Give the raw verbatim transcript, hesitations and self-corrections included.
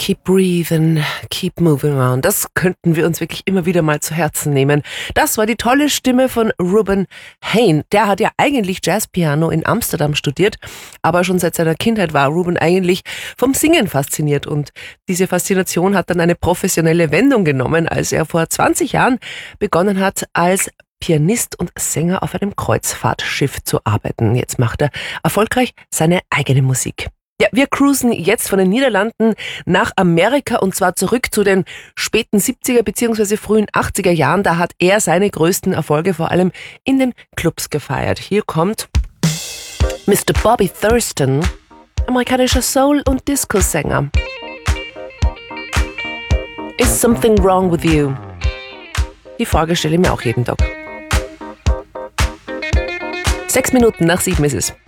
Keep breathing, keep moving on. Das könnten wir uns wirklich immer wieder mal zu Herzen nehmen. Das war die tolle Stimme von Ruben Hain. Der hat ja eigentlich Jazzpiano in Amsterdam studiert, aber schon seit seiner Kindheit war Ruben eigentlich vom Singen fasziniert. Und diese Faszination hat dann eine professionelle Wendung genommen, als er vor zwanzig Jahren begonnen hat, als Pianist und Sänger auf einem Kreuzfahrtschiff zu arbeiten. Jetzt macht er erfolgreich seine eigene Musik. Ja, wir cruisen jetzt von den Niederlanden nach Amerika und zwar zurück zu den späten siebziger bzw. frühen achtziger Jahren. Da hat er seine größten Erfolge vor allem in den Clubs gefeiert. Hier kommt Mister Bobby Thurston, amerikanischer Soul- und Disco-Sänger. Is something wrong with you? Die Frage stelle ich mir auch jeden Tag. Sechs Minuten nach sieben ist es.